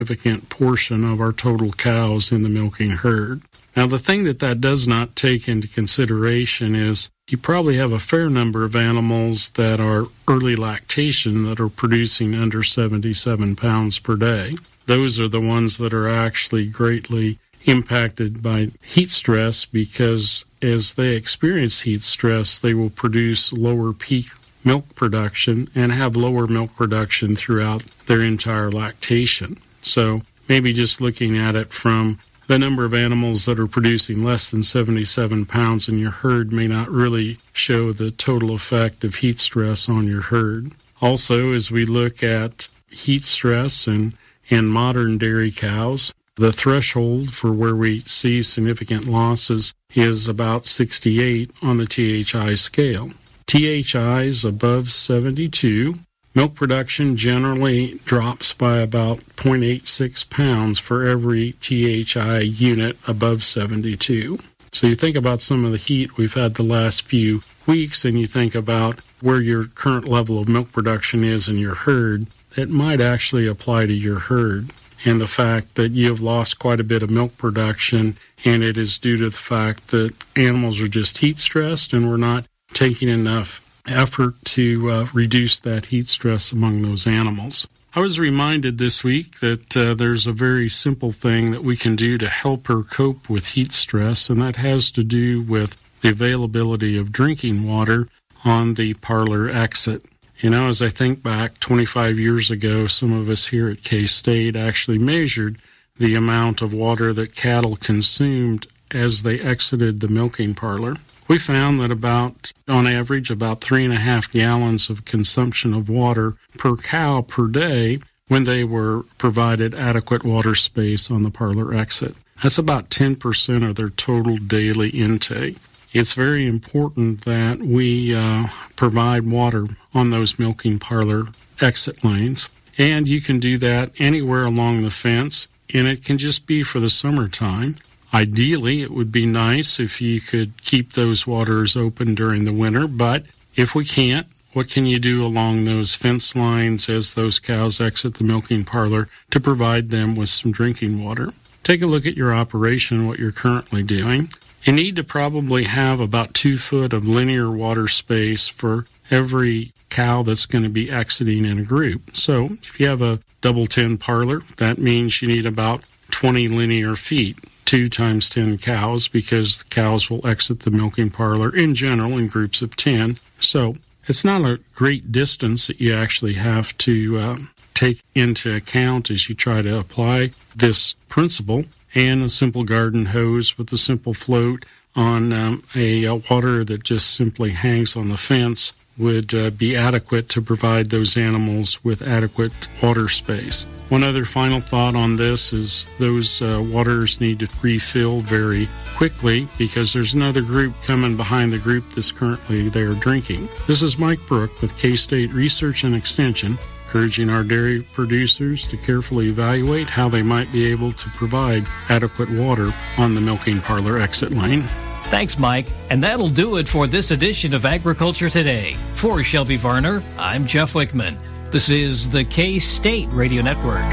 significant portion of our total cows in the milking herd. Now, the thing that does not take into consideration is you probably have a fair number of animals that are early lactation that are producing under 77 pounds per day. Those are the ones that are actually greatly impacted by heat stress, because as they experience heat stress, they will produce lower peak milk production and have lower milk production throughout their entire lactation. So maybe just looking at it from the number of animals that are producing less than 77 pounds in your herd may not really show the total effect of heat stress on your herd. Also, as we look at heat stress and modern dairy cows, the threshold for where we see significant losses is about 68 on the THI scale. THIs above 72, milk production generally drops by about 0.86 pounds for every THI unit above 72. So you think about some of the heat we've had the last few weeks, and you think about where your current level of milk production is in your herd, it might actually apply to your herd. And the fact that you have lost quite a bit of milk production, and it is due to the fact that animals are just heat stressed, and we're not taking enough effort to reduce that heat stress among those animals. I was reminded this week that there's a very simple thing that we can do to help her cope with heat stress, and that has to do with the availability of drinking water on the parlor exit. You know, as I think back 25 years ago, some of us here at K-State actually measured the amount of water that cattle consumed as they exited the milking parlor. We found that on average, about 3.5 gallons of consumption of water per cow per day when they were provided adequate water space on the parlor exit. That's about 10% of their total daily intake. It's very important that we provide water on those milking parlor exit lanes. And you can do that anywhere along the fence, and it can just be for the summertime. Ideally, it would be nice if you could keep those waters open during the winter, but if we can't, what can you do along those fence lines as those cows exit the milking parlor to provide them with some drinking water? Take a look at your operation, what you're currently doing. You need to probably have about 2 foot of linear water space for every cow that's going to be exiting in a group. So if you have a double 10 parlor, that means you need about 20 linear feet, 2 times 10 cows, because the cows will exit the milking parlor in general in groups of 10. So it's not a great distance that you actually have to take into account as you try to apply this principle. And a simple garden hose with a simple float on a water that just simply hangs on the fence would be adequate to provide those animals with adequate water space. One other final thought on this is those waters need to refill very quickly, because there's another group coming behind the group that's currently there drinking. This is Mike Brook with K-State Research and Extension, encouraging our dairy producers to carefully evaluate how they might be able to provide adequate water on the milking parlor exit lane. Thanks, Mike. And that'll do it for this edition of Agriculture Today. For Shelby Varner, I'm Jeff Wickman. This is the K-State Radio Network.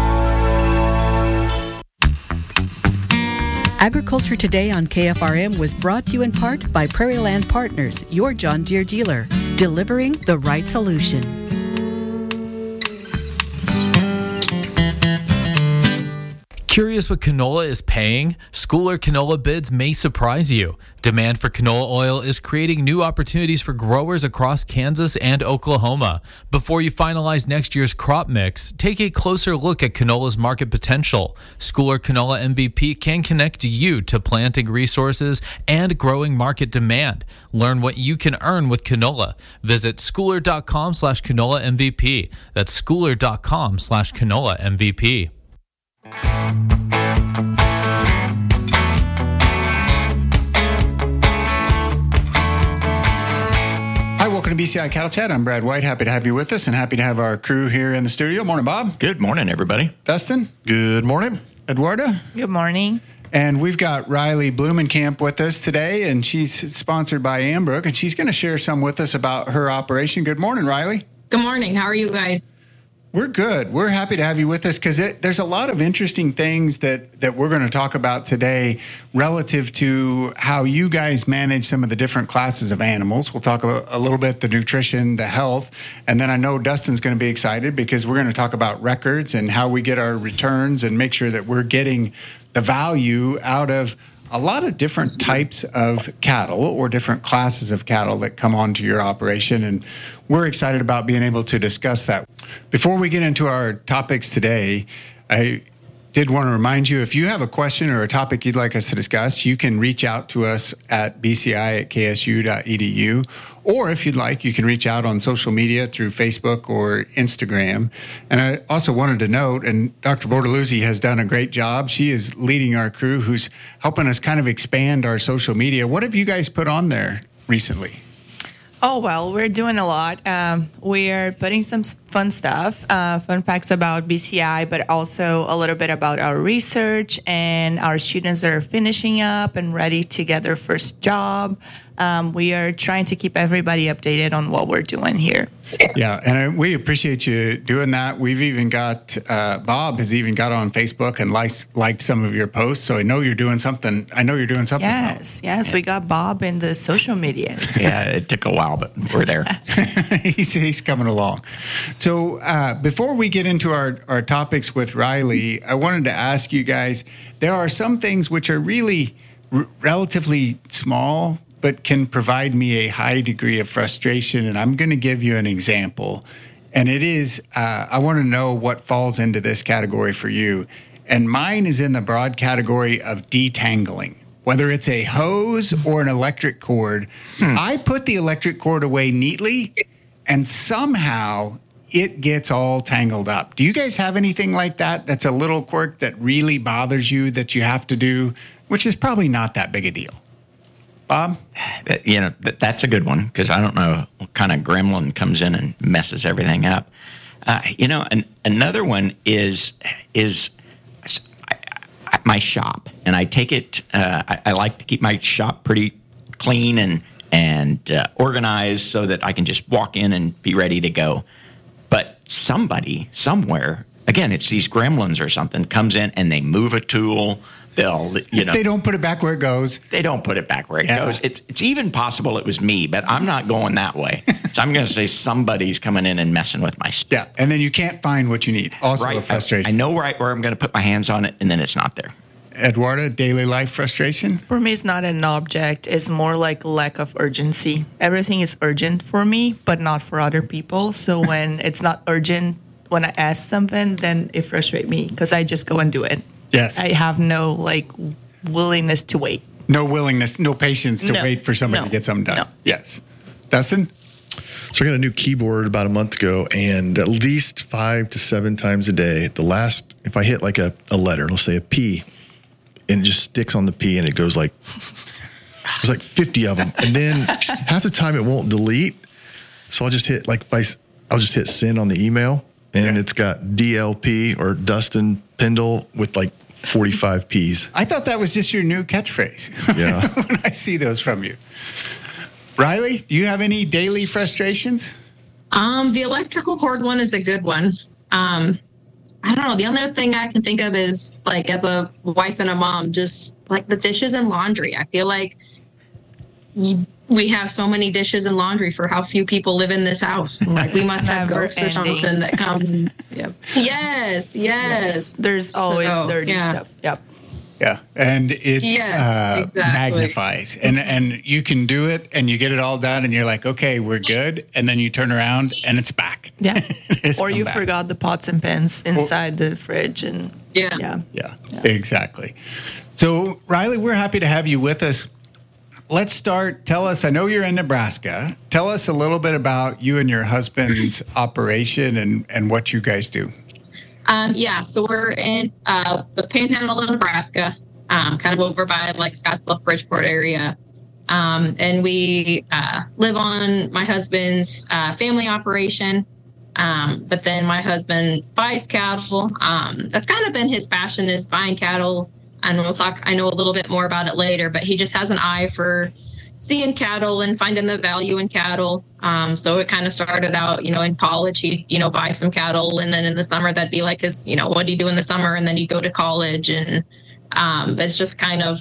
Agriculture Today on KFRM was brought to you in part by Prairie Land Partners, your John Deere dealer, delivering the right solution. Curious what canola is paying? Schooler canola bids may surprise you. Demand for canola oil is creating new opportunities for growers across Kansas and Oklahoma. Before you finalize next year's crop mix, take a closer look at canola's market potential. Schooler Canola MVP can connect you to planting resources and growing market demand. Learn what you can earn with canola. Visit schooler.com/canola MVP. That's schooler.com/canola MVP. Hi, welcome to BCI Cattle Chat. I'm Brad White. Happy to have you with us, and happy to have our crew here in the studio. Morning, Bob. Good morning, everybody. Dustin. Good morning. Eduardo. Good morning. And we've got Riley Blumenkamp with us today, and she's sponsored by Ambrook, and she's going to share some with us about her operation. Good morning, Riley. Good morning. How are you guys? We're good. We're happy to have you with us because there's a lot of interesting things that we're going to talk about today relative to how you guys manage some of the different classes of animals. We'll talk about a little bit the nutrition, the health, and then I know Dustin's going to be excited because we're going to talk about records and how we get our returns and make sure that we're getting the value out of a lot of different types of cattle or different classes of cattle that come onto your operation. And we're excited about being able to discuss that. Before we get into our topics today, I did want to remind you, if you have a question or a topic you'd like us to discuss, you can reach out to us at bci@ksu.edu. Or if you'd like, you can reach out on social media through Facebook or Instagram. And I also wanted to note, and Dr. Bortoluzzi has done a great job. She is leading our crew who's helping us kind of expand our social media. What have you guys put on there recently? Oh, well, we're doing a lot. We are putting some fun stuff, fun facts about BCI, but also a little bit about our research and our students that are finishing up and ready to get their first job. We are trying to keep everybody updated on what we're doing here. Yeah, and we appreciate you doing that. We've even got, Bob has even got on Facebook and liked some of your posts, so I know you're doing something. Yes, we got Bob in the social medias. Yeah, it took a while, but we're there. He's coming along. So before we get into our topics with Riley, I wanted to ask you guys, there are some things which are really relatively small, but can provide me a high degree of frustration. And I'm going to give you an example. And it is, I want to know what falls into this category for you. And mine is in the broad category of detangling. Whether it's a hose or an electric cord, I put the electric cord away neatly, and somehow it gets all tangled up. Do you guys have anything like that that's a little quirk that really bothers you that you have to do, which is probably not that big a deal? Bob? You know, that's a good one because I don't know what kind of gremlin comes in and messes everything up. Another one is my shop, and I take it. I like to keep my shop pretty clean and organized so that I can just walk in and be ready to go. But somebody somewhere, again, it's these gremlins or something, comes in and they move a tool. They don't put it back where it goes. They don't put it back where it goes. It's even possible it was me, but I'm not going that way. So I'm going to say somebody's coming in and messing with my stuff. Yeah, and then you can't find what you need. Also right. a frustration. I know right where I'm going to put my hands on it, and then it's not there. Eduarda, daily life frustration? For me, it's not an object. It's more like lack of urgency. Everything is urgent for me, but not for other people. So when it's not urgent, when I ask something, then it frustrates me because I just go and do it. Yes. I have no willingness to wait. No willingness, no patience to wait for somebody to get something done. No. Yes. Dustin? So I got a new keyboard about a month ago, and at least 5 to 7 times a day, if I hit like a letter, let's say a P, and it just sticks on the P and it goes there's like 50 of them. And then half the time it won't delete. So I'll just hit I'll just hit send on the email, and it's got DLP or Dustin Pendle with 45 P's. I thought that was just your new catchphrase. Yeah. When I see those from you. Riley, do you have any daily frustrations? The electrical cord one is a good one. I don't know. The other thing I can think of is as a wife and a mom, just the dishes and laundry. I feel like we have so many dishes and laundry for how few people live in this house. We must have ghosts or something that come. Yep. Yes. There's always dirty stuff. Yep. Yeah, and it exactly. magnifies. And you can do it, and you get it all done, and you're like, okay, we're good. And then you turn around, and it's back. Yeah. Or you forgot the pots and pans inside the fridge. And Yeah, exactly. So, Riley, we're happy to have you with us. Let's start. Tell us, I know you're in Nebraska. Tell us a little bit about you and your husband's operation and what you guys do. So we're in the Panhandle of Nebraska, kind of over by Scottsbluff, Bridgeport area. And we live on my husband's family operation. But then my husband buys cattle. That's kind of been his passion, is buying cattle. And I know a little bit more about it later, but he just has an eye for seeing cattle and finding the value in cattle. So it kind of started out, in college, he'd, buy some cattle. And then in the summer, that'd be like his, what do you do in the summer? And then he'd go to college. And it's just kind of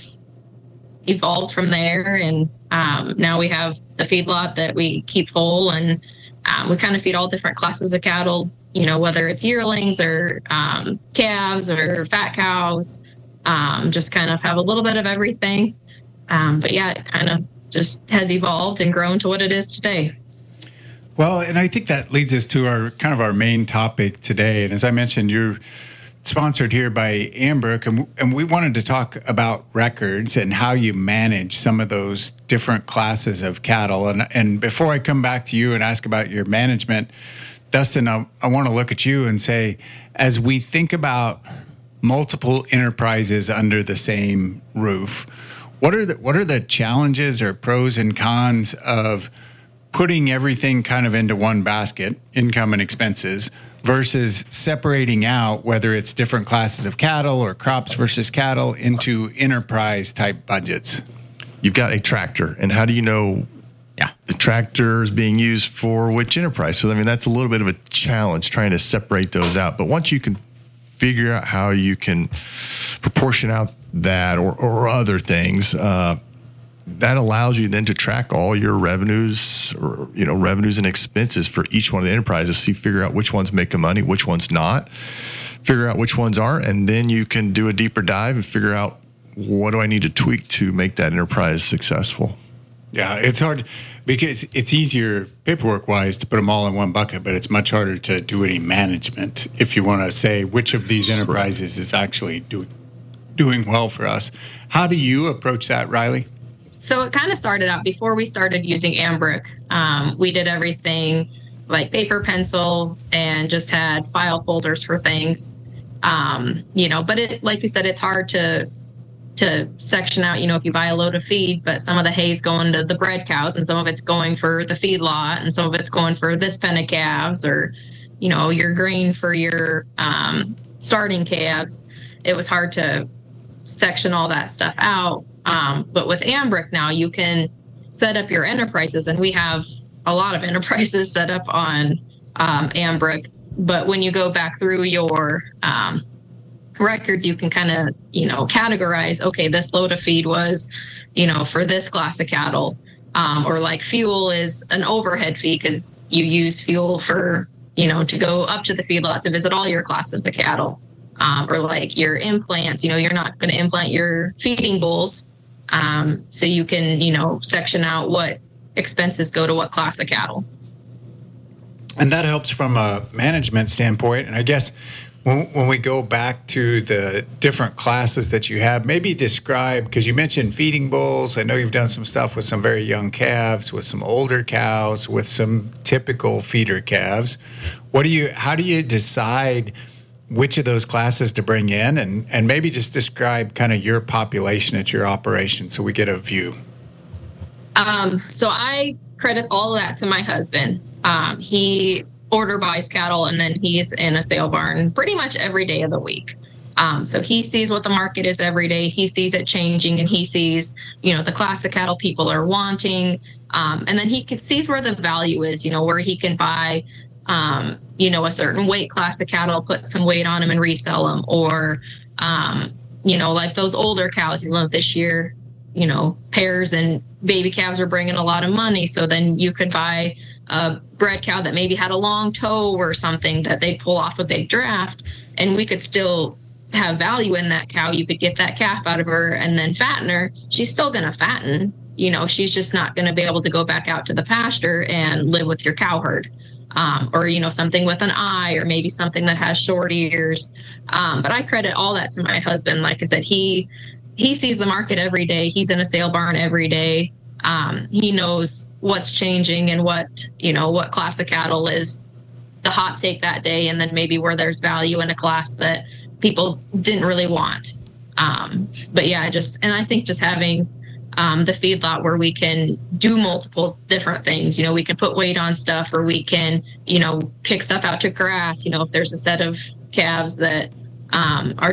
evolved from there. And now we have a feedlot that we keep full, and we kind of feed all different classes of cattle, whether it's yearlings or calves or fat cows, just kind of have a little bit of everything. But yeah, it kind of just has evolved and grown to what it is today. Well, and I think that leads us to our main topic today. And as I mentioned, you're sponsored here by Ambrook, and we wanted to talk about records and how you manage some of those different classes of cattle. And before I come back to you and ask about your management, Dustin, I want to look at you and say, as we think about multiple enterprises under the same roof, what are the challenges or pros and cons of putting everything kind of into one basket, income and expenses, versus separating out whether it's different classes of cattle or crops versus cattle into enterprise type budgets? You've got a tractor, and how do you know the tractor is being used for which enterprise? So, that's a little bit of a challenge trying to separate those out. But once you can figure out how you can proportion out that or other things, that allows you then to track all your revenues or, revenues and expenses for each one of the enterprises. So you figure out which ones making money, which ones not, figure out which ones aren't, and then you can do a deeper dive and figure out what do I need to tweak to make that enterprise successful. Yeah, it's hard because it's easier paperwork-wise to put them all in one bucket, but it's much harder to do any management if you want to say which of these enterprises is actually doing well for us. How do you approach that, Riley? So it kind of started out before we started using Ambrook. We did everything like paper, pencil, and just had file folders for things. But it, like you said, it's hard to section out, if you buy a load of feed, but some of the hay's going to the bred cows and some of it's going for the feedlot and some of it's going for this pen of calves or, your grain for your starting calves. It was hard to section all that stuff out. But with Ambrook now, you can set up your enterprises, and we have a lot of enterprises set up on Ambrook. But when you go back through your records, you can kind of, categorize, okay, this load of feed was, for this class of cattle, or like fuel is an overhead fee because you use fuel for, to go up to the feedlot to visit all your classes of cattle. Or like your implants, you're not going to implant your feeding bulls. So you can, section out what expenses go to what class of cattle. And that helps from a management standpoint. And I guess when we go back to the different classes that you have, maybe describe, because you mentioned feeding bulls. I know you've done some stuff with some very young calves, with some older cows, with some typical feeder calves. How do you decide which of those classes to bring in, and maybe just describe kind of your population at your operation so we get a view? So I credit all of that to my husband. He order buys cattle, and then he's in a sale barn pretty much every day of the week. So he sees what the market is every day. He sees it changing, and he sees, the class of cattle people are wanting. And then he sees where the value is, where he can buy a certain weight class of cattle, put some weight on them and resell them. Or, like those older cows, this year, pairs and baby calves are bringing a lot of money. So then you could buy a bred cow that maybe had a long toe or something that they pull off a big draft, and we could still have value in that cow. You could get that calf out of her and then fatten her. She's still going to fatten, she's just not going to be able to go back out to the pasture and live with your cow herd. Or, something with an eye, or maybe something that has short ears. But I credit all that to my husband. Like I said, he sees the market every day. He's in a sale barn every day. He knows what's changing and what class of cattle is the hot take that day, and then maybe where there's value in a class that people didn't really want. But yeah, I think just having the feedlot where we can do multiple different things. We can put weight on stuff, or we can, kick stuff out to grass. If there's a set of calves that are just,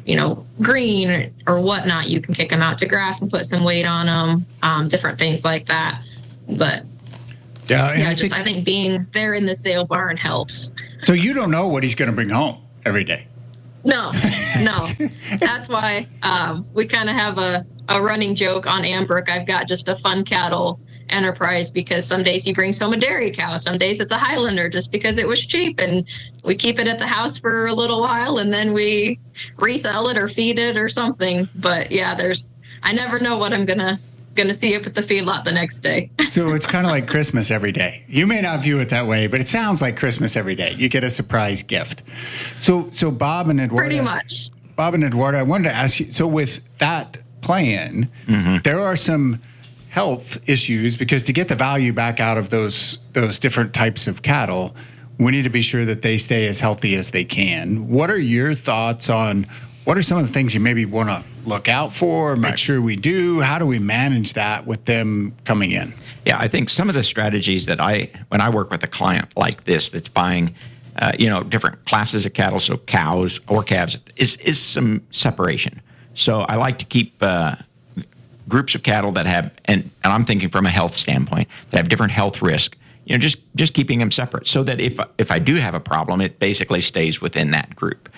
green or whatnot, you can kick them out to grass and put some weight on them, different things like that. But I think being there in the sale barn helps. So you don't know what he's going to bring home every day. No. That's why we kind of have a running joke on Ambrook. I've got just a fun cattle enterprise, because some days he brings home a dairy cow, some days it's a Highlander just because it was cheap, and we keep it at the house for a little while and then we resell it or feed it or something. But yeah, I never know what I'm gonna see up at the feedlot the next day. So it's kind of like Christmas every day. You may not view it that way, but it sounds like Christmas every day. You get a surprise gift. So Bob and Eduardo, pretty much. Bob and Eduardo, I wanted to ask you, so with that plan, there are some health issues, because to get the value back out of those different types of cattle, we need to be sure that they stay as healthy as they can. What are your thoughts on what are some of the things you maybe want to look out for, make sure we do? How do we manage that with them coming in? Yeah, I think some of the strategies that when I work with a client like this that's buying different classes of cattle, so cows or calves, is some separation. So I like to keep groups of cattle that have, and I'm thinking from a health standpoint, that have different health risk, just keeping them separate, so that if I do have a problem, it basically stays within that group.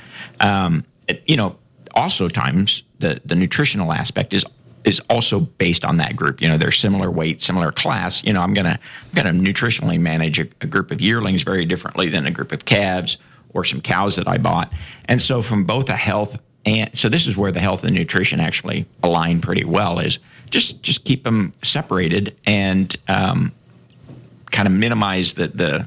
Also times the nutritional aspect is also based on that group. They're similar weight, similar class. I'm gonna nutritionally manage a group of yearlings very differently than a group of calves or some cows that I bought. And so from both a health and so this is where the health and nutrition actually align pretty well, is just keep them separated and kind of minimize the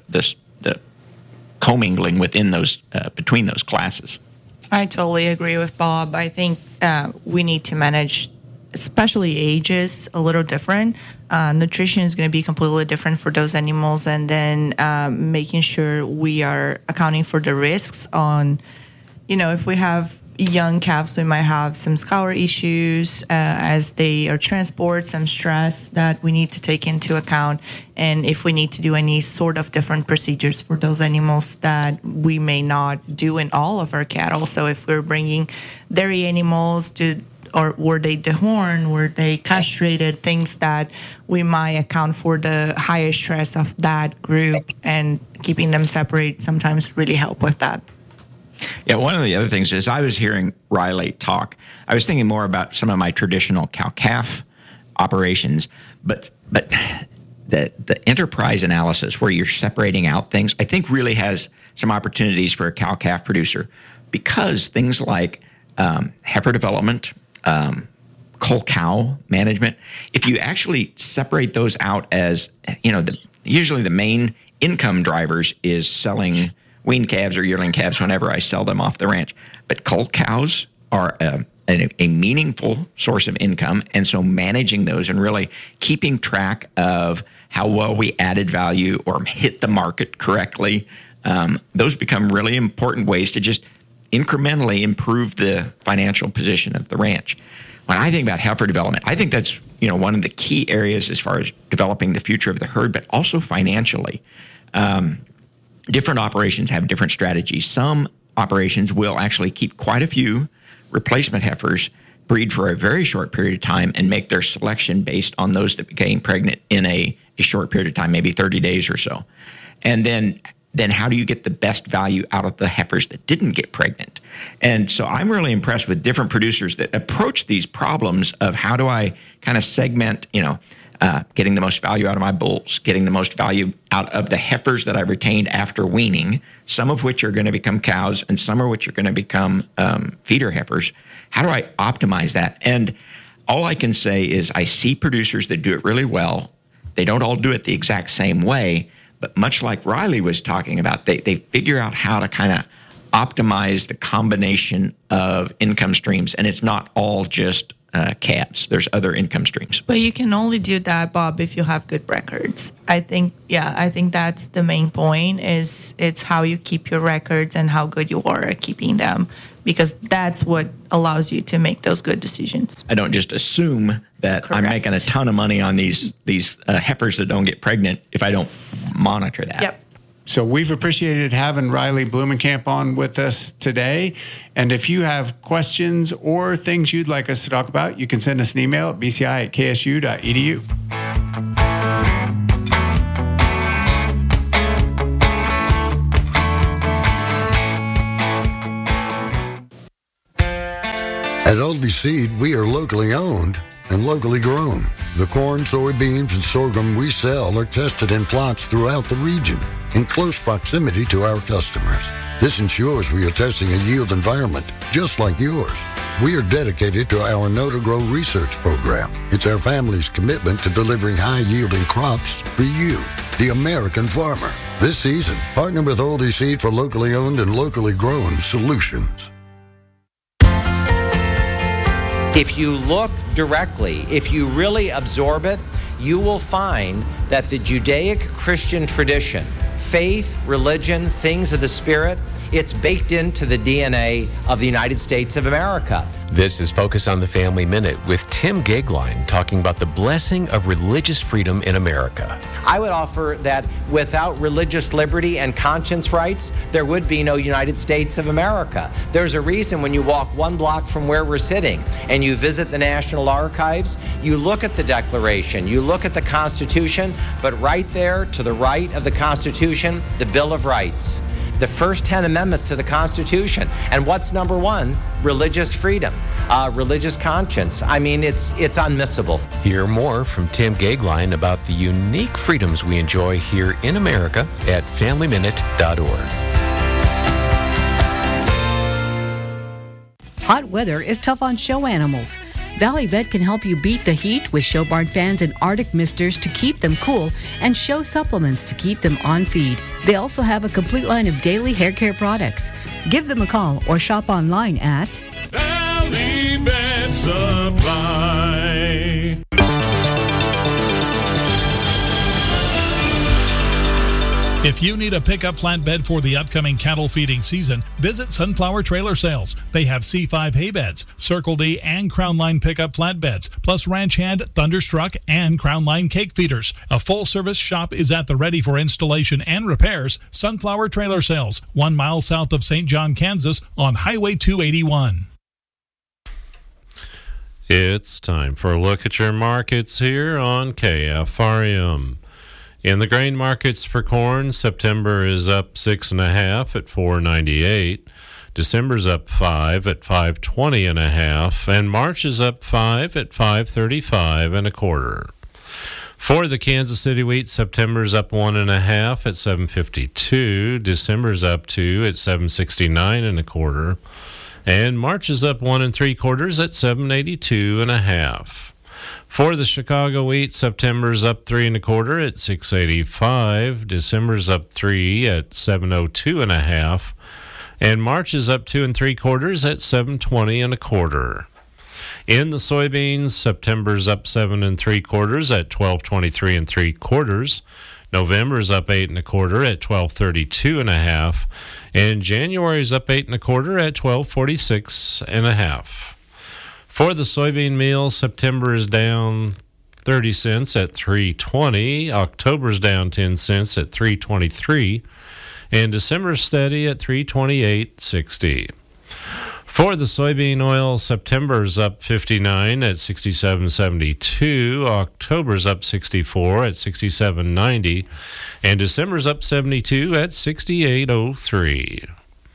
commingling within those between those classes. I totally agree with Bob. I think we need to manage, especially ages, a little different. Nutrition is going to be completely different for those animals, and then making sure we are accounting for the risks on, if we have young calves, we might have some scour issues as they are transported, some stress that we need to take into account, and if we need to do any sort of different procedures for those animals that we may not do in all of our cattle. So if we're bringing dairy animals or were they dehorned, were they castrated, things that we might account for the higher stress of that group, and keeping them separate sometimes really help with that. Yeah, one of the other things is I was hearing Riley talk. I was thinking more about some of my traditional cow-calf operations, but the enterprise analysis where you're separating out things, I think really has some opportunities for a cow-calf producer, because things like heifer development, cull cow management, if you actually separate those out as, usually the main income drivers is selling weaned calves or yearling calves whenever I sell them off the ranch. But cull cows are a meaningful source of income, and so managing those and really keeping track of how well we added value or hit the market correctly, those become really important ways to just incrementally improve the financial position of the ranch. When I think about heifer development, I think that's one of the key areas as far as developing the future of the herd, but also financially. Different operations have different strategies. Some operations will actually keep quite a few replacement heifers, breed for a very short period of time, and make their selection based on those that became pregnant in a short period of time, maybe 30 days or so. And then how do you get the best value out of the heifers that didn't get pregnant? And so I'm really impressed with different producers that approach these problems of how do I kind of segment, getting the most value out of my bulls, getting the most value out of the heifers that I retained after weaning, some of which are going to become cows and some of which are going to become feeder heifers. How do I optimize that? And all I can say is I see producers that do it really well. They don't all do it the exact same way, but much like Riley was talking about, they figure out how to kind of optimize the combination of income streams, and it's not all just calves. There's other income streams. But you can only do that, Bob, if you have good records. I think that's the main point, is it's how you keep your records and how good you are at keeping them, because that's what allows you to make those good decisions. I don't just assume that Correct. I'm making a ton of money on these heifers that don't get pregnant if I don't monitor that. Yep. So we've appreciated having Riley Blumenkamp on with us today. And if you have questions or things you'd like us to talk about, you can send us an email at bci@ksu.edu. At Oldie Seed, we are locally owned and locally grown. The corn, soybeans, and sorghum we sell are tested in plots throughout the region in close proximity to our customers. This ensures we are testing a yield environment just like yours. We are dedicated to our Know to Grow research program. It's our family's commitment to delivering high-yielding crops for you, the American farmer. This season, partner with Oldie Seed for locally owned and locally grown solutions. If you look directly, if you really absorb it, you will find that the Judaic-Christian tradition, faith, religion, things of the Spirit, it's baked into the DNA of the United States of America. This is Focus on the Family Minute with Tim Gagline talking about the blessing of religious freedom in America. I would offer that without religious liberty and conscience rights, there would be no United States of America. There's a reason when you walk one block from where we're sitting and you visit the National Archives, you look at the Declaration, you look at the Constitution, but right there to the right of the Constitution, the Bill of Rights. The first 10 amendments to the Constitution. And what's number one? Religious freedom, religious conscience. I mean, it's unmissable. Hear more from Tim Gagline about the unique freedoms we enjoy here in America at FamilyMinute.org. Hot weather is tough on show animals. Valley Vet can help you beat the heat with show barn fans and Arctic misters to keep them cool and show supplements to keep them on feed. They also have a complete line of daily hair care products. Give them a call or shop online at Valley Vet Supply. If you need a pickup flatbed for the upcoming cattle feeding season, visit Sunflower Trailer Sales. They have C5 hay beds, Circle D and Crown Line pickup flatbeds, plus Ranch Hand, Thunderstruck, and Crown Line cake feeders. A full-service shop is at the ready for installation and repairs. Sunflower Trailer Sales, 1 mile south of St. John, Kansas, on Highway 281. It's time for a look at your markets here on KFRM. In the grain markets for corn, September is up 6.5 at $4.98. December's up 5 at $5.20.5, and March is up 5 at $5.35.25. For the Kansas City wheat, September's up 1.5 at $7.52. December's up 2 at $7.69.25, and March is up 1 3/4 at $7.82.5. For the Chicago wheat, September's up 3 1/4 at $6.85. December's up 3 at $7.02.5, and March is up 2 3/4 at $7.20.25. In the soybeans, September's up 7 3/4 at $12.23 3/4. November's up 8 1/4 at $12.32.5, and January's up 8 1/4 at $12.46.5. For the soybean meal, September is down 30 cents at $3.20. October's down 10 cents at $3.23, and December's steady at $3.28.60. For the soybean oil, September's up 59 at $67.72. October's up 64 at $67.90, and December's up 72 at $68.03.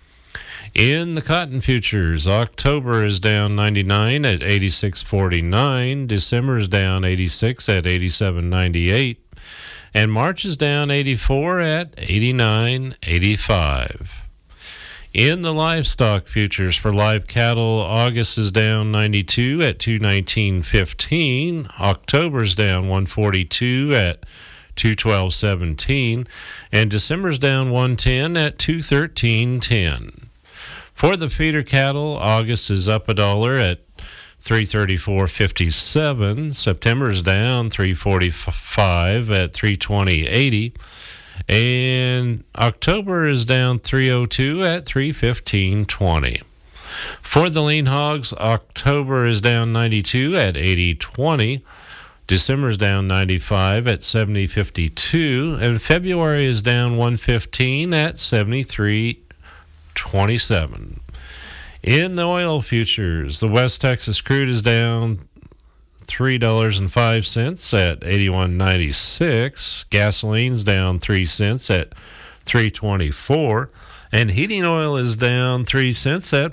In the cotton futures, October is down 99 at 86.49, December is down 86 at 87.98, and March is down 84 at 89.85. In the livestock futures for live cattle, August is down 92 at 219.15, October's down 142 at 212.17, and December's down 110 at 213.10. For the feeder cattle, August is up $1 at $334.57. September is down $345 at $320.80, and October is down $302 at $315.20. For the lean hogs, October is down 92 at $80.20. December's down 95 at 70.52, and February is down 115 at 73.27. In the oil futures, the West Texas crude is down $3.05 at 81.96. Gasoline's down 3 cents at 3.24, and heating oil is down 3 cents at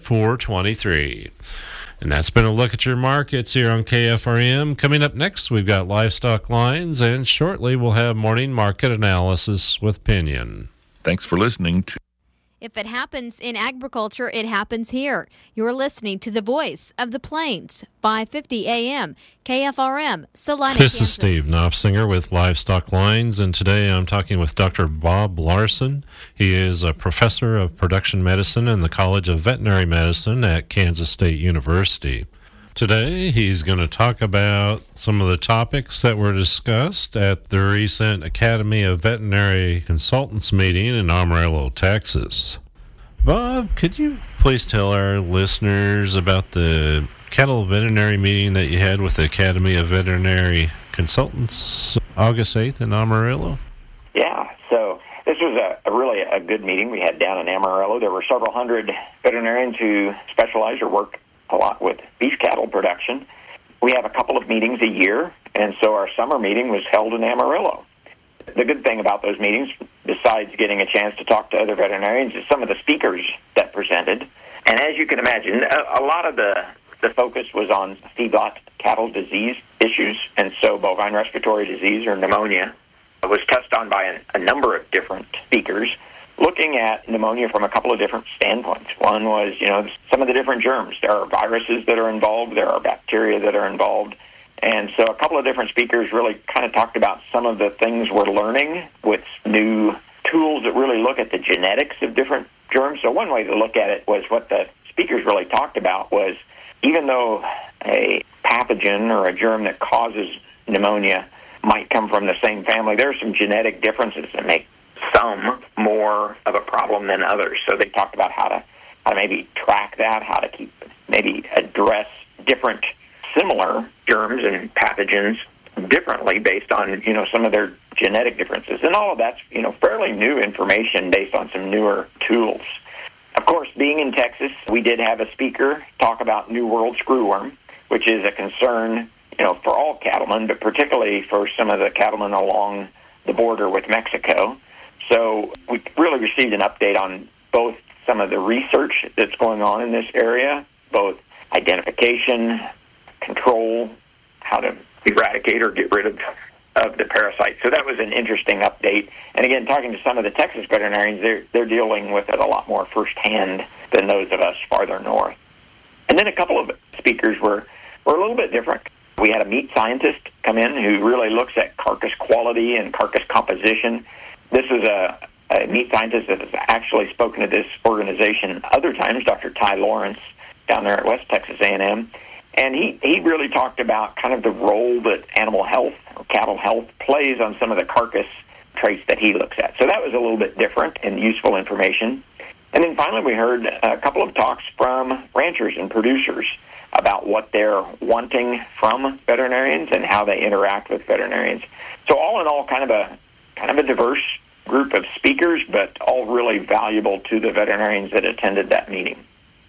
4.23. And that's been a look at your markets here on KFRM. Coming up next, we've got livestock lines, and shortly we'll have morning market analysis with Pinion. Thanks for listening to. If it happens in agriculture, it happens here. You're listening to the voice of the Plains, 550 AM, KFRM, Salina, This Kansas. is Steve Knopfsinger with Livestock Lines, and today I'm talking with Dr. Bob Larson. He is a professor of production medicine in the College of Veterinary Medicine at Kansas State University. Today, he's going to talk about some of the topics that were discussed at the recent Academy of Veterinary Consultants meeting in Amarillo, Texas. Bob, could you please tell our listeners about the cattle veterinary meeting that you had with the Academy of Veterinary Consultants August 8th in Amarillo? Yeah, so this was a really good meeting we had down in Amarillo. There were several hundred veterinarians who specialize or work a lot with beef cattle production. We have a couple of meetings a year, and so our summer meeting was held in Amarillo. The good thing about those meetings, besides getting a chance to talk to other veterinarians, is some of the speakers that presented. And as you can imagine, a lot of the focus was on feedlot cattle disease issues, and so bovine respiratory disease or pneumonia was touched on by a number of different speakers, looking at pneumonia from a couple of different standpoints. One was, some of the different germs. There are viruses that are involved. There are bacteria that are involved. And so a couple of different speakers really kind of talked about some of the things we're learning with new tools that really look at the genetics of different germs. So one way to look at it was what the speakers really talked about was, even though a pathogen or a germ that causes pneumonia might come from the same family, there are some genetic differences that make some more of a problem than others. So they talked about how to maybe track that, how to maybe address different similar germs and pathogens differently based on, some of their genetic differences. And all of that's, fairly new information based on some newer tools. Of course, being in Texas, we did have a speaker talk about New World screwworm, which is a concern, for all cattlemen, but particularly for some of the cattlemen along the border with Mexico. So we really received an update on both some of the research that's going on in this area, both identification, control, how to eradicate or get rid of the parasite. So that was an interesting update. And again, talking to some of the Texas veterinarians, they're dealing with it a lot more firsthand than those of us farther north. And then a couple of speakers were a little bit different. We had a meat scientist come in who really looks at carcass quality and carcass composition. This is a meat scientist that has actually spoken to this organization other times, Dr. Ty Lawrence, down there at West Texas A&M. And he really talked about kind of the role that animal health or cattle health plays on some of the carcass traits that he looks at. So that was a little bit different and useful information. And then finally we heard a couple of talks from ranchers and producers about what they're wanting from veterinarians and how they interact with veterinarians. So all in all, kind of a diverse group of speakers, but all really valuable to the veterinarians that attended that meeting.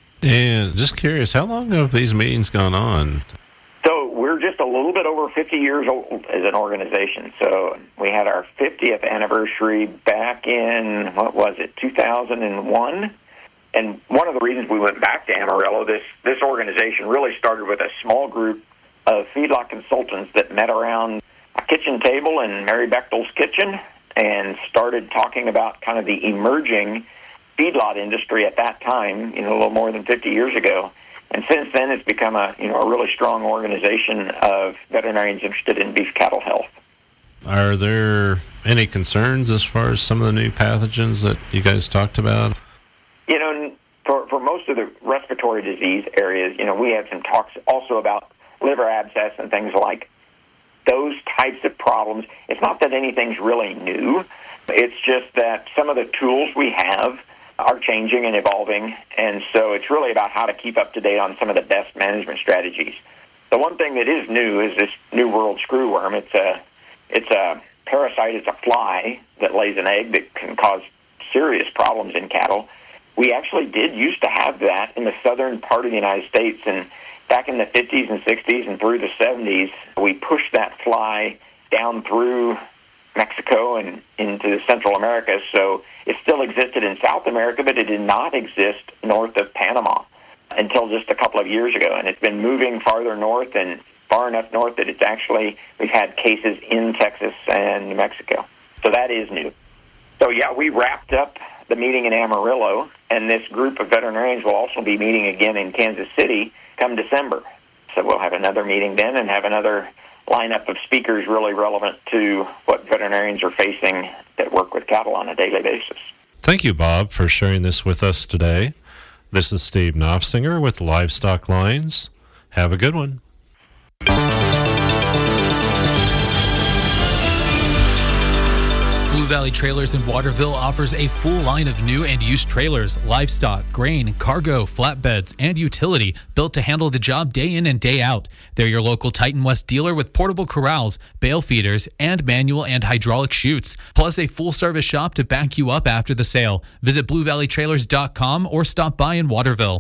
And just curious, how long have these meetings gone on? So we're just a little bit over 50 years old as an organization. So we had our 50th anniversary back in, 2001? And one of the reasons we went back to Amarillo, this organization really started with a small group of feedlot consultants that met around a kitchen table in Mary Bechtel's kitchen and started talking about kind of the emerging feedlot industry at that time, a little more than 50 years ago. And since then, it's become a really strong organization of veterinarians interested in beef cattle health. Are there any concerns as far as some of the new pathogens that you guys talked about? For most of the respiratory disease areas, we had some talks also about liver abscess and things like those types of problems. It's not that anything's really new. It's just that some of the tools we have are changing and evolving, and so it's really about how to keep up to date on some of the best management strategies. The one thing that is new is this New World screwworm. It's a parasite. It's a fly that lays an egg that can cause serious problems in cattle. We actually did used to have that in the southern part of the United States, and back in the 50s and 60s and through the 70s, we pushed that fly down through Mexico and into Central America. So it still existed in South America, but it did not exist north of Panama until just a couple of years ago. And it's been moving farther north and far enough north that it's actually, we've had cases in Texas and New Mexico. So that is new. So yeah, we wrapped up the meeting in Amarillo, and this group of veterinarians will also be meeting again in Kansas City come December. So we'll have another meeting then and have another lineup of speakers really relevant to what veterinarians are facing that work with cattle on a daily basis. Thank you, Bob, for sharing this with us today. This is Steve Knopfsinger with Livestock Lines. Have a good one. Blue Valley Trailers in Waterville offers a full line of new and used trailers, livestock, grain, cargo, flatbeds, and utility built to handle the job day in and day out. They're your local Titan West dealer with portable corrals, bale feeders, and manual and hydraulic chutes, plus a full-service shop to back you up after the sale. Visit BlueValleyTrailers.com or stop by in Waterville.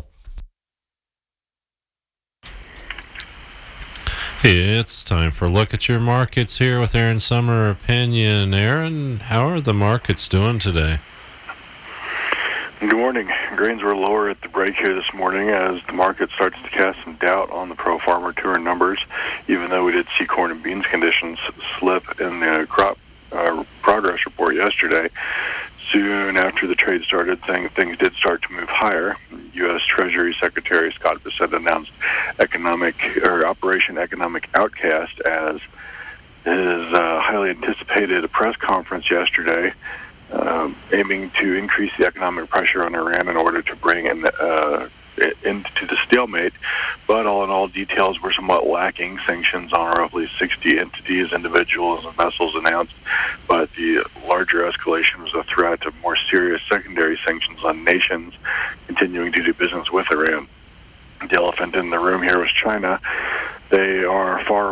It's time for a look at your markets here with Aaron Summer Opinion. Aaron, how are the markets doing today? Good morning. Grains were lower at the break here this morning as the market starts to cast some doubt on the pro-farmer tour numbers, even though we did see corn and beans conditions slip in the crop progress report yesterday. Soon after the trade started, things did start to move higher. U.S. Treasury Secretary Scott Bessent announced Operation Economic Outcast as his highly anticipated press conference yesterday, aiming to increase the economic pressure on Iran in order to bring into the stalemate. But all in all, details were somewhat lacking. Sanctions on roughly 60 entities, individuals, and vessels announced, but the larger escalation was a threat of more serious secondary sanctions on nations continuing to do business with Iran. The elephant in the room here was China. They are far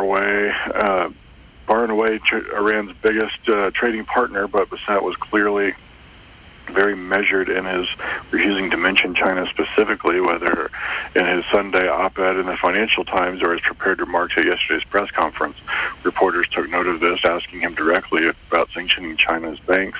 and away Iran's biggest trading partner, but Bessent was clearly very measured in his refusing to mention China specifically, whether in his Sunday op-ed in the Financial Times or his prepared remarks at yesterday's press conference. Reporters took note of this, asking him directly about sanctioning China's banks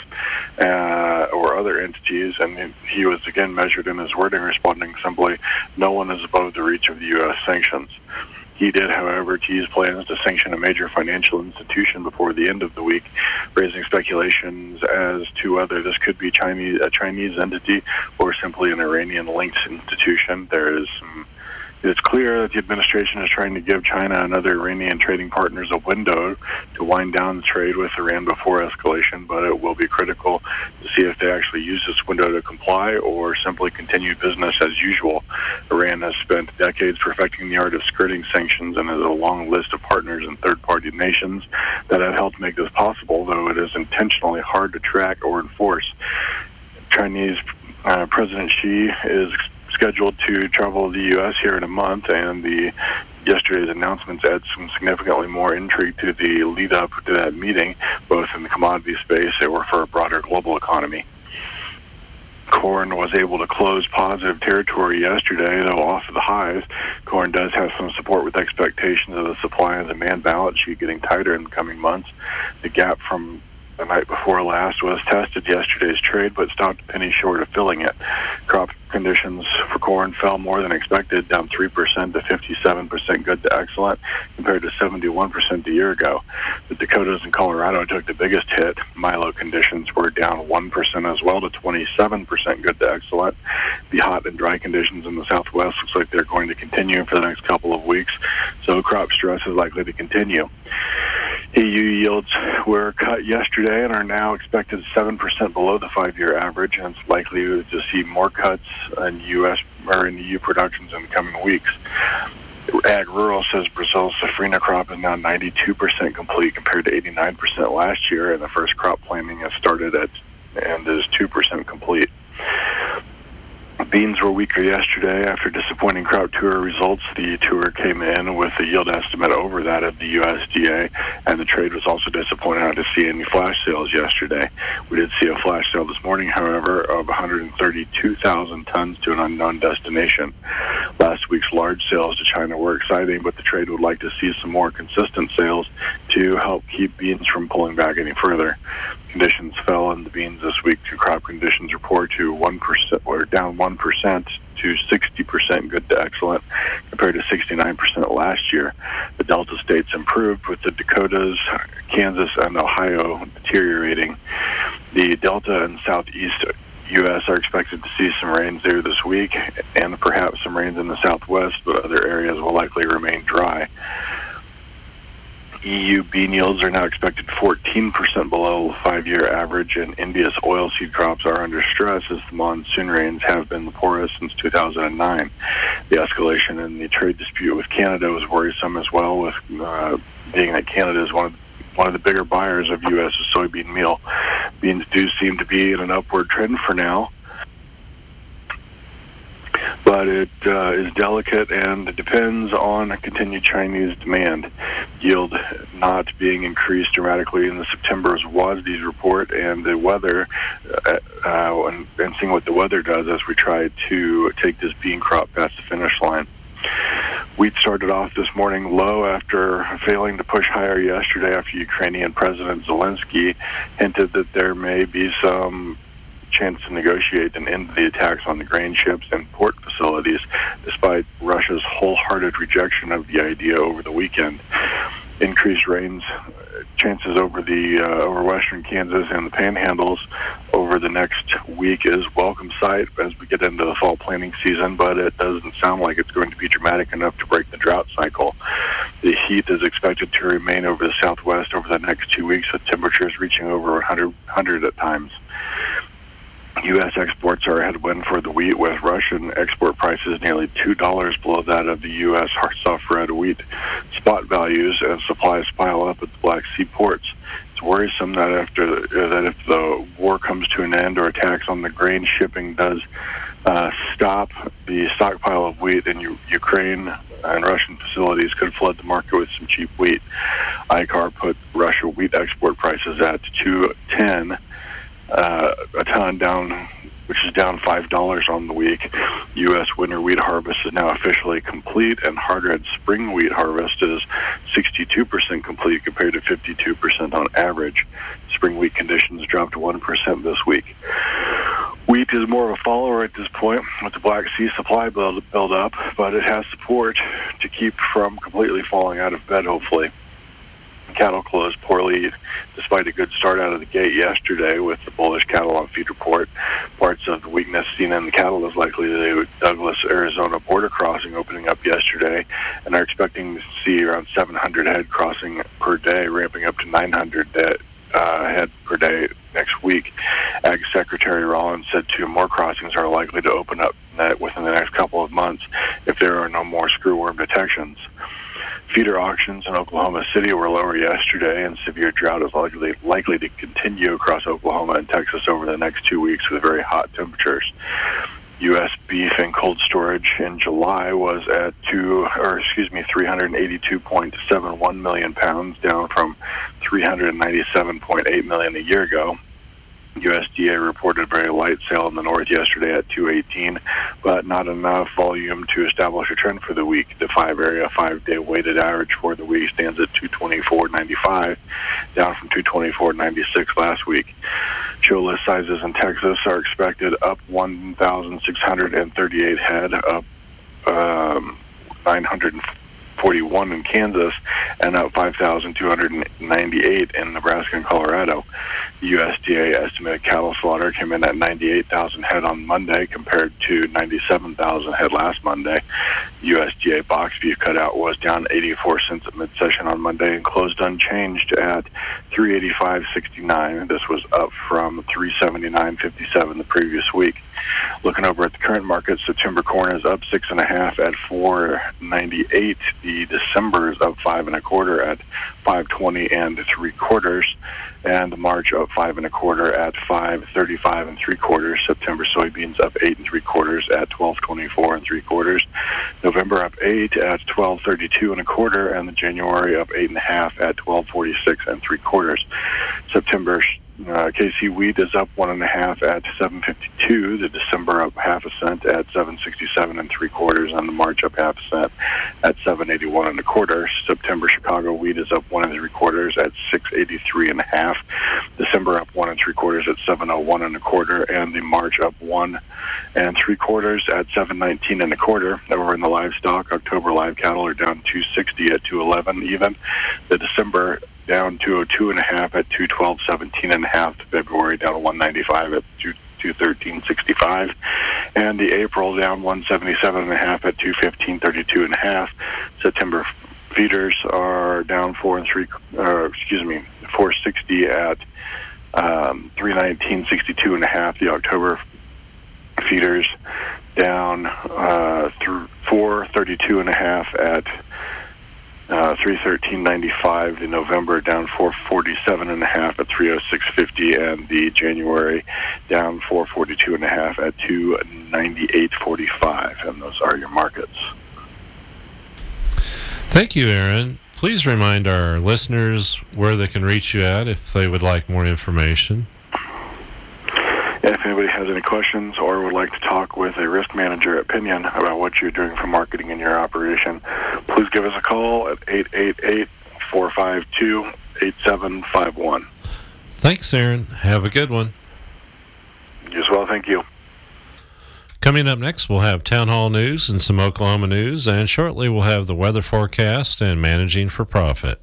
or other entities, and he was again measured in his wording, responding simply, "No one is above the reach of the U.S. sanctions." He did, however, tease plans to sanction a major financial institution before the end of the week, raising speculations as to whether this could be a Chinese entity or simply an Iranian-linked institution. It's clear that the administration is trying to give China and other Iranian trading partners a window to wind down the trade with Iran before escalation, but it will be critical to see if they actually use this window to comply or simply continue business as usual. Iran has spent decades perfecting the art of skirting sanctions and has a long list of partners and third-party nations that have helped make this possible, though it is intentionally hard to track or enforce. Chinese President Xi is scheduled to travel to the U.S. here in a month, and yesterday's announcements add some significantly more intrigue to the lead-up to that meeting, both in the commodity space or for a broader global economy. Corn was able to close positive territory yesterday, though off of the highs. Corn does have some support with expectations of the supply and demand balance sheet getting tighter in the coming months. The gap from the night before last was tested yesterday's trade, but stopped a penny short of filling it. Crop conditions for corn fell more than expected, down 3% to 57% good to excellent, compared to 71% a year ago. The Dakotas and Colorado took the biggest hit. Milo conditions were down 1% as well to 27% good to excellent. The hot and dry conditions in the Southwest looks like they're going to continue for the next couple of weeks, so crop stress is likely to continue. EU yields were cut yesterday and are now expected 7% below the 5-year average, and it's likely to see more cuts in U.S. or in EU productions in the coming weeks. Ag Rural says Brazil's safrinha crop is now 92% complete compared to 89% last year, and the first crop planting has started and is 2% complete. Beans were weaker yesterday after disappointing crop tour results. The tour came in with a yield estimate over that of the USDA, and the trade was also disappointed not to see any flash sales yesterday. We did see a flash sale this morning, however, of 132,000 tons to an unknown destination. Last week's large sales to China were exciting, but the trade would like to see some more consistent sales to help keep beans from pulling back any further. Conditions fell in the beans this week to crop conditions report to 1%, or down 1% to 60% good to excellent, compared to 69% last year. The Delta states improved, with the Dakotas, Kansas, and Ohio deteriorating. The Delta and Southeast U.S. are expected to see some rains there this week, and perhaps some rains in the Southwest, but other areas will likely remain dry. EU bean yields are now expected 14% below 5-year average, and India's oilseed crops are under stress as the monsoon rains have been the poorest since 2009. The escalation in the trade dispute with Canada was worrisome as well, with being that Canada is one of the bigger buyers of U.S. soybean meal. Beans do seem to be in an upward trend for now, but it is delicate and it depends on continued Chinese demand. Yield not being increased dramatically in the September's WASDE's report, and the weather, and seeing what the weather does as we try to take this bean crop past the finish line. Wheat started off this morning low after failing to push higher yesterday after Ukrainian President Zelensky hinted that there may be some chance to negotiate an end to the attacks on the grain ships and port facilities, despite Russia's wholehearted rejection of the idea over the weekend. Increased rains chances over over western Kansas and the panhandles over the next week is welcome sight as we get into the fall planting season, but it doesn't sound like it's going to be dramatic enough to break the drought cycle. The heat is expected to remain over the Southwest over the next 2 weeks, with temperatures reaching over 100 at times. U.S. exports are a headwind for the wheat, with Russian export prices nearly $2 below that of the U.S. soft red wheat spot values, and supplies pile up at the Black Sea ports. It's worrisome that if the war comes to an end or attacks on the grain shipping does stop, the stockpile of wheat in Ukraine and Russian facilities could flood the market with some cheap wheat. ICAR put Russia wheat export prices at $2.10 a ton, down, which is down $5 on the week. U.S. winter wheat harvest is now officially complete, and hard red spring wheat harvest is 62% complete compared to 52% on average. Spring wheat conditions dropped 1% this week. Wheat is more of a follower at this point with the Black Sea supply build up, but it has support to keep from completely falling out of bed, hopefully. Cattle closed poorly despite a good start out of the gate yesterday with the bullish cattle on feed report. Parts of the weakness seen in the cattle is likely the Douglas-Arizona border crossing opening up yesterday, and are expecting to see around 700 head crossing per day, ramping up to 900 head per day next week. Ag Secretary Rollins said 2 more crossings are likely to open up within the next couple of months if there are no more screwworm detections. Feeder auctions in Oklahoma City were lower yesterday, and severe drought is likely to continue across Oklahoma and Texas over the next 2 weeks with very hot temperatures. U.S. beef in cold storage in July was at 382.71 million pounds, down from 397.8 million a year ago. USDA reported a very light sale in the north yesterday at 218, but not enough volume to establish a trend for the week. The 5-day weighted average for the week stands at 224.95, down from 224.96 last week. Show list sizes in Texas are expected up 1,638 head, up 941 in Kansas, and up 5,298 in Nebraska and Colorado. The USDA estimated cattle slaughter came in at 98,000 head on Monday compared to 97,000 head last Monday. USDA box beef cutout was down 84 cents at mid-session on Monday and closed unchanged at $385.69. This was up from $379.57 the previous week. Looking over at the current market, September corn is up 6.5 at $4.98. the Decembers up 5 1/4 at 5.20 3/4, and the March up 5 1/4 at 5.35 3/4. September soybeans up 8 3/4 at 12.24 3/4. November up 8 at 12.32 1/4, and the January up 8 1/2 at 12.46 3/4. September KC wheat is up 1 1/2 at 7.52. The December up 1/2 cent at 7.67 3/4, and the March up 1/2 cent at 7.81 1/4. September Chicago wheat is up 1 3/4 at 6.83 1/2. December up 1 3/4 at 7.01 1/4, and the March up 1 3/4 at 7.19 1/4. Over in the livestock, October live cattle are down 260 at 211 even. The December down 202 1/2 at 212.17 1/2. February down 195 at 213.65, and the April down 177 1/2 at 215.32 1/2. September feeders are down 460 at 319.62 1/2. The October feeders down through 432 1/2 at 313.95. The November down 447 1/2 at 306.50, and the January down 442 1/2 at 298.45. And those are your markets. Thank you, Aaron. Please remind our listeners where they can reach you at if they would like more information. If anybody has any questions or would like to talk with a risk manager at Pinion about what you're doing for marketing in your operation, please give us a call at 888-452-8751. Thanks, Aaron. Have a good one. You as well. Thank you. Coming up next, we'll have Town Hall News and some Oklahoma news, and shortly we'll have the weather forecast and Managing for Profit.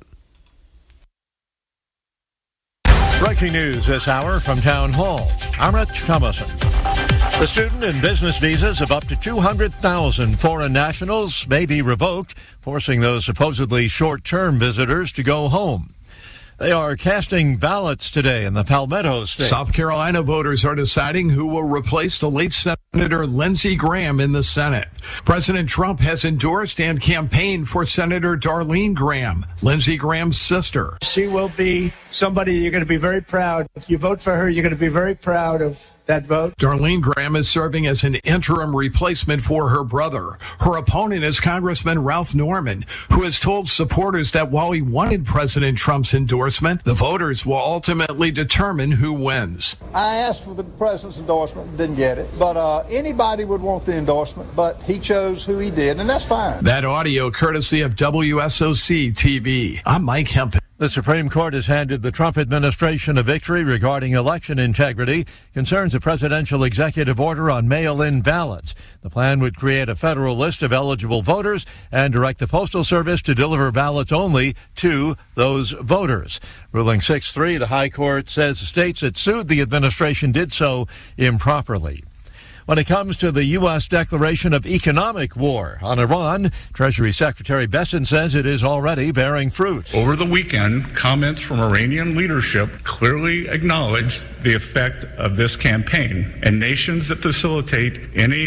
Breaking news this hour from Town Hall. I'm Rich Thomason. The student and business visas of up to 200,000 foreign nationals may be revoked, forcing those supposedly short-term visitors to go home. They are casting ballots today in the Palmetto State. South Carolina voters are deciding who will replace the late Senator Lindsey Graham in the Senate. President Trump has endorsed and campaigned for Senator Darlene Graham, Lindsey Graham's sister. She will be somebody you're going to be very proud. If you vote for her, you're going to be very proud of that vote. Darlene Graham is serving as an interim replacement for her brother. Her opponent is Congressman Ralph Norman, who has told supporters that while he wanted President Trump's endorsement, the voters will ultimately determine who wins. I asked for the president's endorsement, didn't get it, but anybody would want the endorsement, but he chose who he did, and that's fine. That audio courtesy of WSOC TV. I'm Mike Hempen. The Supreme Court has handed the Trump administration a victory regarding election integrity, concerns a presidential executive order on mail-in ballots. The plan would create a federal list of eligible voters and direct the Postal Service to deliver ballots only to those voters. Ruling 6-3, the High Court says states that sued the administration did so improperly. When it comes to the U.S. declaration of economic war on Iran, Treasury Secretary Bessent says it is already bearing fruit. Over the weekend, comments from Iranian leadership clearly acknowledged the effect of this campaign, and nations that facilitate any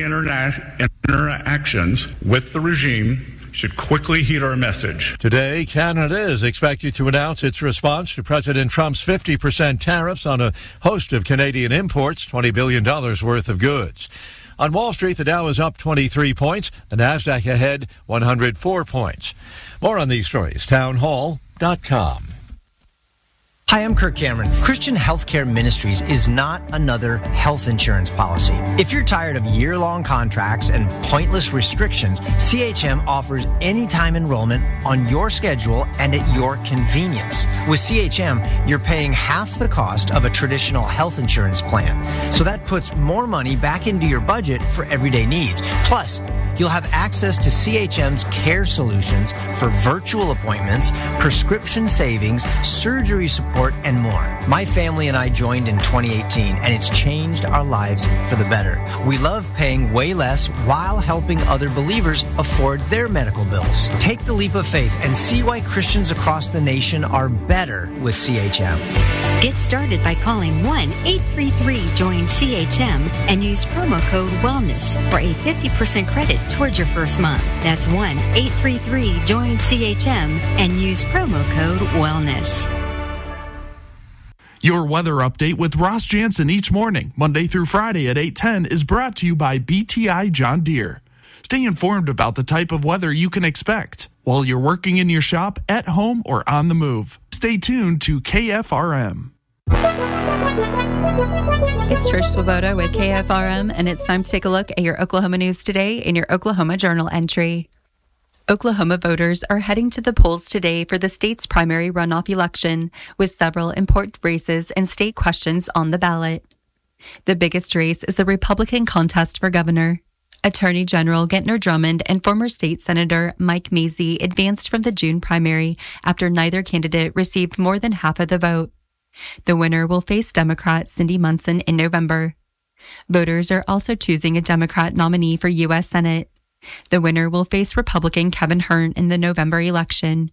interactions with the regime should quickly heed our message. Today, Canada is expected to announce its response to President Trump's 50% tariffs on a host of Canadian imports, $20 billion worth of goods. On Wall Street, the Dow is up 23 points, the Nasdaq ahead 104 points. More on these stories, townhall.com. Hi, I'm Kirk Cameron. Christian Healthcare Ministries is not another health insurance policy. If you're tired of year-long contracts and pointless restrictions, CHM offers anytime enrollment on your schedule and at your convenience. With CHM, you're paying half the cost of a traditional health insurance plan. So that puts more money back into your budget for everyday needs. Plus, you'll have access to CHM's care solutions for virtual appointments, prescription savings, surgery support, and more. My family and I joined in 2018, and it's changed our lives for the better. We love paying way less while helping other believers afford their medical bills. Take the leap of faith and see why Christians across the nation are better with CHM. Get started by calling 1-833-JOIN-CHM and use promo code WELLNESS for a 50% credit towards your first month. That's 1-833-JOIN-CHM and use promo code WELLNESS. Your weather update with Ross Jansen each morning, Monday through Friday at 8:10, is brought to you by BTI John Deere. Stay informed about the type of weather you can expect while you're working in your shop, at home, or on the move. Stay tuned to KFRM. It's Trish Swoboda with KFRM, and it's time to take a look at your Oklahoma news today in your Oklahoma Journal entry. Oklahoma voters are heading to the polls today for the state's primary runoff election, with several important races and state questions on the ballot. The biggest race is the Republican contest for governor. Attorney General Gentner Drummond and former state Senator Mike Mazzei advanced from the June primary after neither candidate received more than half of the vote. The winner will face Democrat Cindy Munson in November. Voters are also choosing a Democrat nominee for U.S. Senate. The winner will face Republican Kevin Hern in the November election.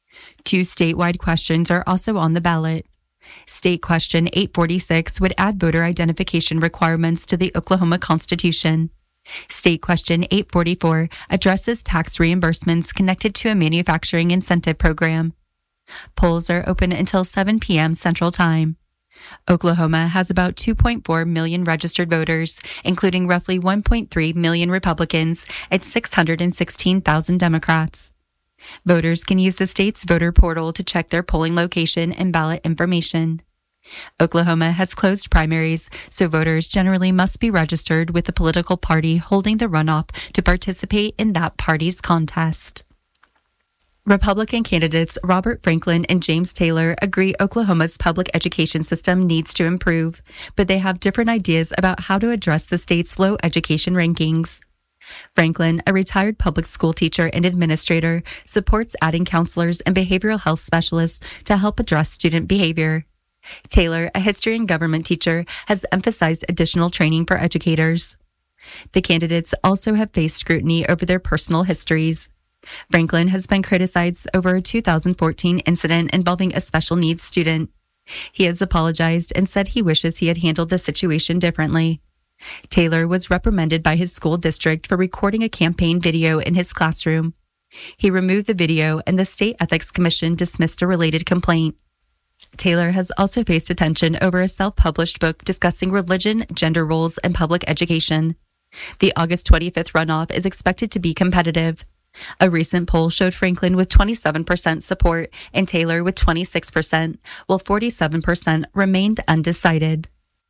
2 statewide questions are also on the ballot. State Question 846 would add voter identification requirements to the Oklahoma Constitution. State Question 844 addresses tax reimbursements connected to a manufacturing incentive program. Polls are open until 7 p.m. Central Time. Oklahoma has about 2.4 million registered voters, including roughly 1.3 million Republicans and 616,000 Democrats. Voters can use the state's voter portal to check their polling location and ballot information. Oklahoma has closed primaries, so voters generally must be registered with the political party holding the runoff to participate in that party's contest. Republican candidates Robert Franklin and James Taylor agree Oklahoma's public education system needs to improve, but they have different ideas about how to address the state's low education rankings. Franklin, a retired public school teacher and administrator, supports adding counselors and behavioral health specialists to help address student behavior. Taylor, a history and government teacher, has emphasized additional training for educators. The candidates also have faced scrutiny over their personal histories. Franklin has been criticized over a 2014 incident involving a special needs student. He has apologized and said he wishes he had handled the situation differently. Taylor was reprimanded by his school district for recording a campaign video in his classroom. He removed the video, and the State Ethics Commission dismissed a related complaint. Taylor has also faced attention over a self-published book discussing religion, gender roles, and public education. The August 25th runoff is expected to be competitive. A recent poll showed Franklin with 27% support and Taylor with 26%, while 47% remained undecided.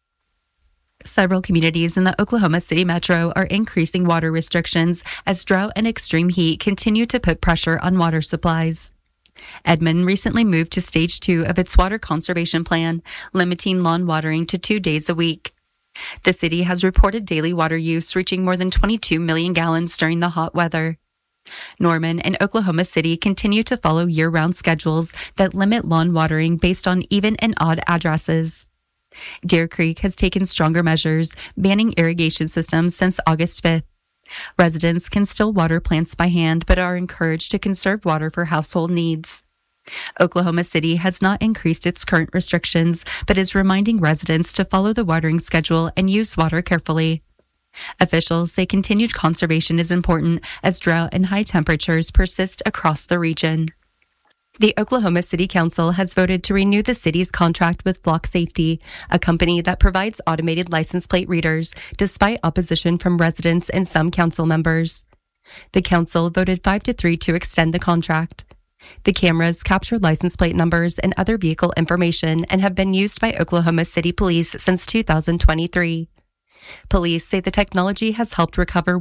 Several communities in the Oklahoma City metro are increasing water restrictions as drought and extreme heat continue to put pressure on water supplies. Edmond recently moved to Stage 2 of its water conservation plan, limiting lawn watering to 2 days a week. The city has reported daily water use reaching more than 22 million gallons during the hot weather. Norman and Oklahoma City continue to follow year-round schedules that limit lawn watering based on even and odd addresses. Deer Creek has taken stronger measures, banning irrigation systems since August 5th. Residents can still water plants by hand, but are encouraged to conserve water for household needs. Oklahoma City has not increased its current restrictions, but is reminding residents to follow the watering schedule and use water carefully. Officials say continued conservation is important as drought and high temperatures persist across the region. The Oklahoma City Council has voted to renew the city's contract with Flock Safety, a company that provides automated license plate readers, despite opposition from residents and some council members. The council voted 5-3 to extend the contract. The cameras capture license plate numbers and other vehicle information and have been used by Oklahoma City Police since 2023. Police say the technology has helped recover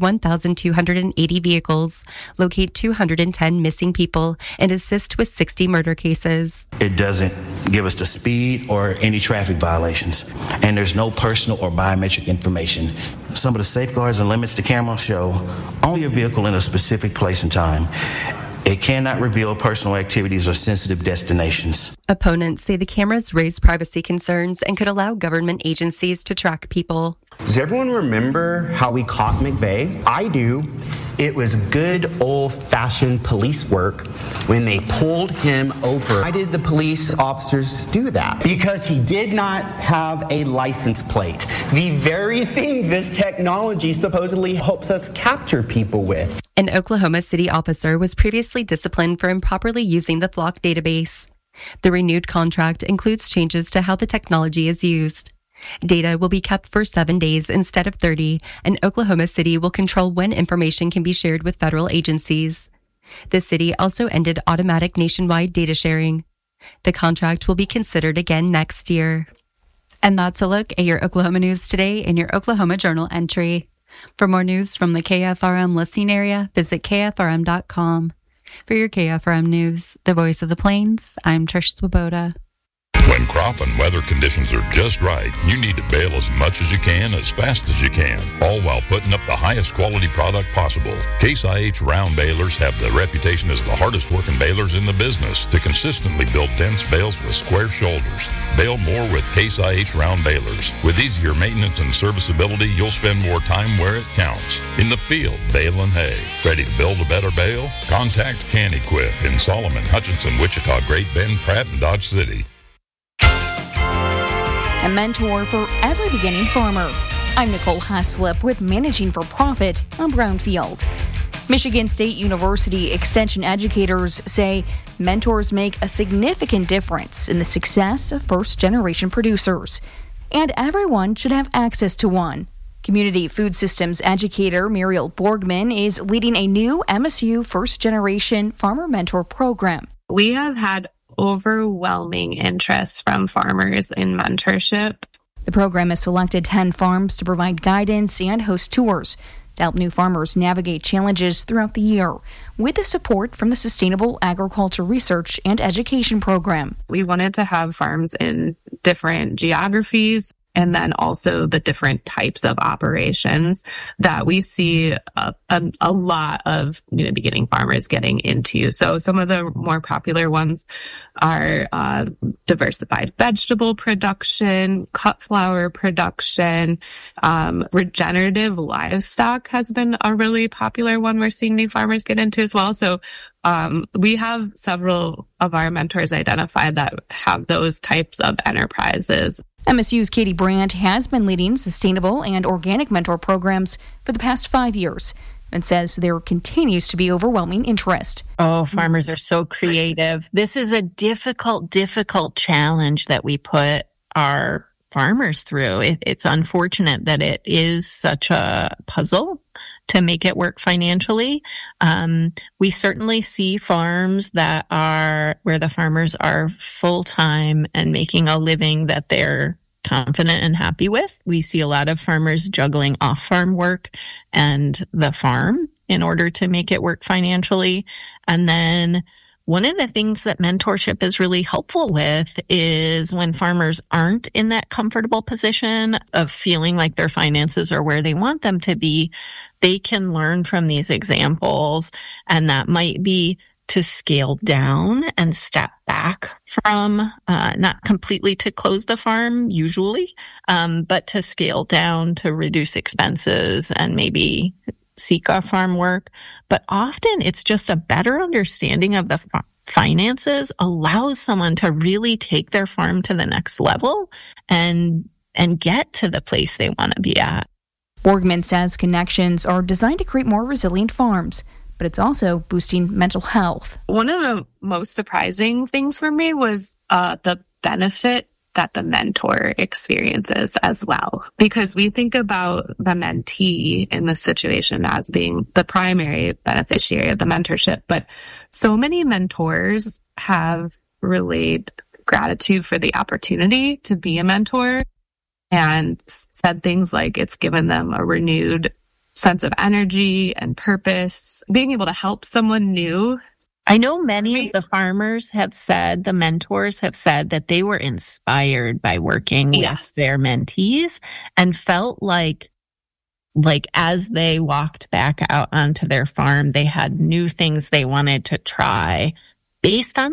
1,280 vehicles, locate 210 missing people, and assist with 60 murder cases. It doesn't give us the speed or any traffic violations, and there's no personal or biometric information. Some of the safeguards and limits the camera show only a vehicle in a specific place and time. It cannot reveal personal activities or sensitive destinations. Opponents say the cameras raise privacy concerns and could allow government agencies to track people. Does everyone remember how we caught McVeigh? I do. It was good old-fashioned police work when they pulled him over. Why did the police officers do that? Because he did not have a license plate. The very thing this technology supposedly helps us capture people with. An Oklahoma City officer was previously disciplined for improperly using the Flock database. The renewed contract includes changes to how the technology is used. Data will be kept for 7 days instead of 30, and Oklahoma City will control when information can be shared with federal agencies. The city also ended automatic nationwide data sharing. The contract will be considered again next year. And that's a look at your Oklahoma news today in your Oklahoma Journal entry. For more news from the KFRM listening area, visit KFRM.com. For your KFRM news, the voice of the Plains, I'm Trish Swoboda. When crop and weather conditions are just right, you need to bale as much as you can, as fast as you can, all while putting up the highest quality product possible. Case IH round balers have the reputation as the hardest working balers in the business to consistently build dense bales with square shoulders. Bale more with Case IH round balers. With easier maintenance and serviceability, you'll spend more time where it counts. In the field, baling hay. Ready to build a better bale? Contact Can-Equip in Solomon, Hutchinson, Wichita, Great Bend, Pratt, and Dodge City. A mentor for every beginning farmer. I'm Nicole Haslip with Managing for Profit on Brownfield. Michigan State University Extension educators say mentors make a significant difference in the success of first-generation producers, and everyone should have access to one. Community food systems educator Muriel Borgman is leading a new MSU first-generation farmer mentor program. We have had overwhelming interest from farmers in mentorship. The program has selected 10 farms to provide guidance and host tours to help new farmers navigate challenges throughout the year with the support from the Sustainable Agriculture Research and Education Program. We wanted to have farms in different geographies and then also the different types of operations that we see a lot of beginning farmers getting into. So some of the more popular ones are diversified vegetable production, cut flower production, regenerative livestock has been a really popular one we're seeing new farmers get into as well. So we have several of our mentors identified that have those types of enterprises. MSU's Katie Brandt has been leading sustainable and organic mentor programs for the past 5 years and says there continues to be overwhelming interest. Oh, farmers are so creative. This is a difficult challenge that we put our farmers through. It's unfortunate that it is such a puzzle to make it work financially. We certainly see farms that are where the farmers are full-time and making a living that they're confident and happy with. We see a lot of farmers juggling off-farm work and the farm in order to make it work financially. And then one of the things that mentorship is really helpful with is when farmers aren't in that comfortable position of feeling like their finances are where they want them to be, they can learn from these examples, and that might be to scale down and step back from, not completely to close the farm usually, but to scale down to reduce expenses and maybe seek off farm work. But often it's just a better understanding of the finances allows someone to really take their farm to the next level and get to the place they want to be at. Borgman says connections are designed to create more resilient farms, but it's also boosting mental health. One of the most surprising things for me was the benefit that the mentor experiences as well. Because we think about the mentee in this situation as being the primary beneficiary of the mentorship, but so many mentors have relayed gratitude for the opportunity to be a mentor and said things like it's given them a renewed sense of energy and purpose, being able to help someone new. I know many of the farmers have said, the mentors have said that they were inspired by working with their mentees and felt like as they walked back out onto their farm, they had new things they wanted to try based on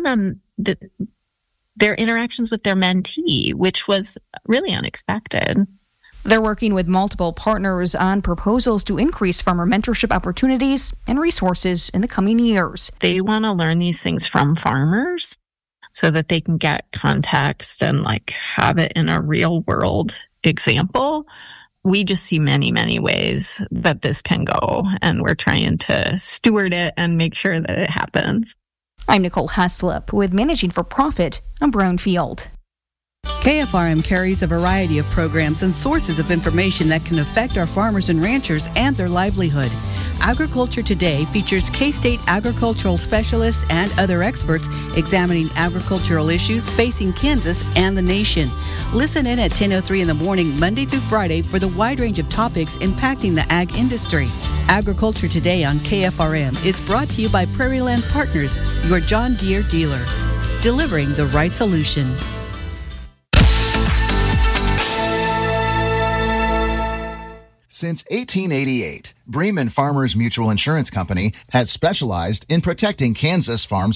their interactions with their mentee, which was really unexpected. They're working with multiple partners on proposals to increase farmer mentorship opportunities and resources in the coming years. They want to learn these things from farmers so that they can get context and have it in a real world example. We just see many, many ways that this can go, and we're trying to steward it and make sure that it happens. I'm Nicole Haslip with Managing for Profit on Brownfield. KFRM carries a variety of programs and sources of information that can affect our farmers and ranchers and their livelihood. Agriculture Today features K-State agricultural specialists and other experts examining agricultural issues facing Kansas and the nation. Listen in at 10:03 in the morning, Monday through Friday, for the wide range of topics impacting the ag industry. Agriculture Today on KFRM is brought to you by Prairie Land Partners, your John Deere dealer, delivering the right solution. Since 1888, Bremen Farmers Mutual Insurance Company has specialized in protecting Kansas farms